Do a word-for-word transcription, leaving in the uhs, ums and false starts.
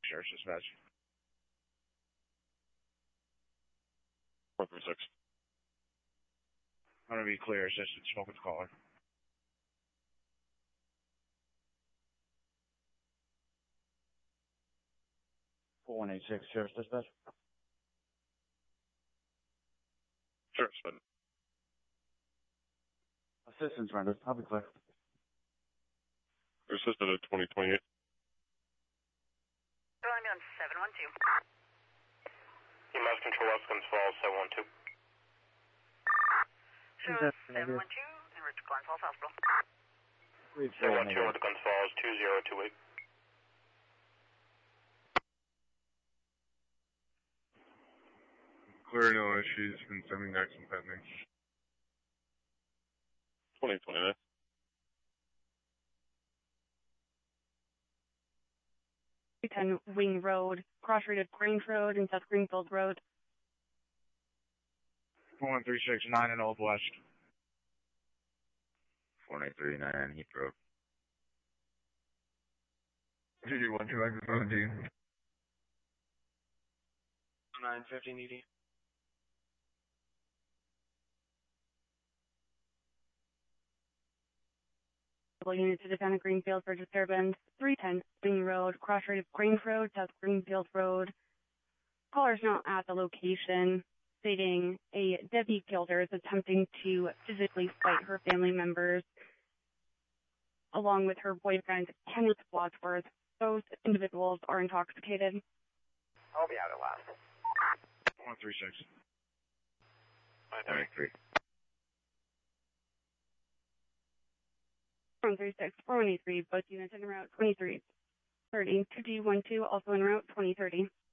Sheriff's Dispatch. four three six. I'm going to be clear, assistant, smoke with the caller. four one eight six, Sheriff's Dispatch. Sheriff's Dispatch. Assistance rendered, I'll be clear. Assistant at twenty twenty-eight. Going on seven one two. E M S Control West Guns Falls, seven one two. Show seven one two, en route to Glens Falls Hospital. seven one two, en route to Glens Falls, two zero two eight. Clear, no issues, been sending action pending. twenty twenty-nine. three ten Wing Road, cross rate of Grange Road and South Greenfield Road. four one three six nine in Old West. four nine three nine Heath Road. G G one two microphone team. nine fifteen E D. Unit to defend Greenfield versus Fairbanks, three ten Wing Road, cross rate of Grange Road, South Greenfield Road. Caller's not at the location, stating a Debbie Gilder is attempting to physically fight her family members, along with her boyfriend, Kenneth Wadsworth. Both individuals are intoxicated. I'll be out at last. four one three six. twenty-three. four one three six, four one eight three, both units en route twenty-three thirty. two D one two, also en route twenty thirty.